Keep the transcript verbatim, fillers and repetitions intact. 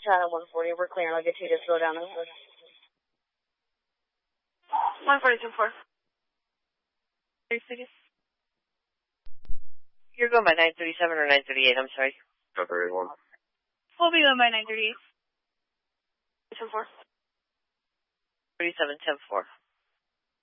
China one forty, we're clearing. I'll get you to slow down. one forty two four. You're going by nine thirty-seven or nine thirty-eight, I'm sorry. nine thirty-one. We'll be going by nine thirty-eight. ten four. thirty-seven ten four.